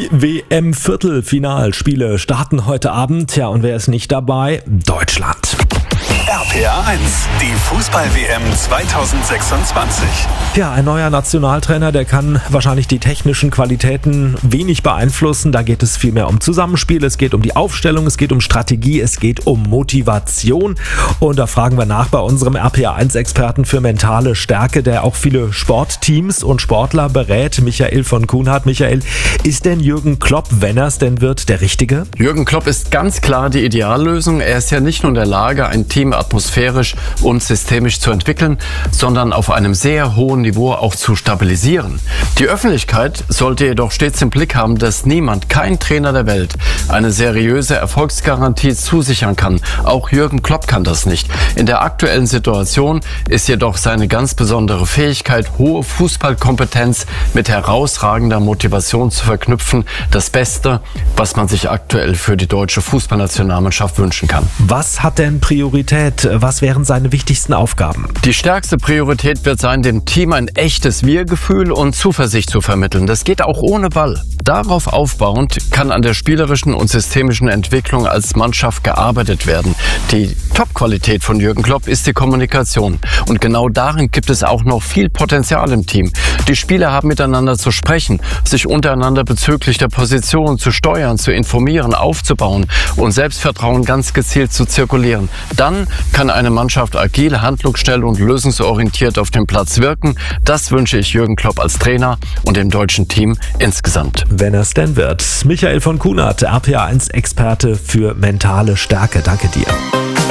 Die WM-Viertelfinalspiele starten heute Abend. Ja, und wer ist nicht dabei? Deutschland. RPA 1, die Fußball-WM 2026. Ja, ein neuer Nationaltrainer, der kann wahrscheinlich die technischen Qualitäten wenig beeinflussen. Da geht es vielmehr um Zusammenspiel, es geht um die Aufstellung, es geht um Strategie, es geht um Motivation. Und da fragen wir nach bei unserem RPA 1-Experten für mentale Stärke, der auch viele Sportteams und Sportler berät, Michael von Kuhnhardt. Michael, ist denn Jürgen Klopp, wenn er es denn wird, der Richtige? Jürgen Klopp ist ganz klar die Ideallösung. Er ist ja nicht nur in der Lage, ein Team atmosphärisch und systemisch zu entwickeln, sondern auf einem sehr hohen Niveau auch zu stabilisieren. Die Öffentlichkeit sollte jedoch stets im Blick haben, dass niemand, kein Trainer der Welt, eine seriöse Erfolgsgarantie zusichern kann. Auch Jürgen Klopp kann das nicht. In der aktuellen Situation ist jedoch seine ganz besondere Fähigkeit, hohe Fußballkompetenz mit herausragender Motivation zu verknüpfen, das Beste, was man sich aktuell für die deutsche Fußballnationalmannschaft wünschen kann. Was hat denn Priorität? Was wären seine wichtigsten Aufgaben? Die stärkste Priorität wird sein, dem Team ein echtes Wir-Gefühl und Zuversicht zu vermitteln. Das geht auch ohne Ball. Darauf aufbauend kann an der spielerischen und systemischen Entwicklung als Mannschaft gearbeitet werden. Die Top-Qualität von Jürgen Klopp ist die Kommunikation. Und genau darin gibt es auch noch viel Potenzial im Team. Die Spieler haben miteinander zu sprechen, sich untereinander bezüglich der Position zu steuern, zu informieren, aufzubauen und Selbstvertrauen ganz gezielt zu zirkulieren. Dann kann eine Mannschaft agil, handlungsschnell und lösungsorientiert auf dem Platz wirken. Das wünsche ich Jürgen Klopp als Trainer und dem deutschen Team insgesamt. Wenn er es denn wird. Michael von Kuhnhardt, RPA 1-Experte für mentale Stärke. Danke dir.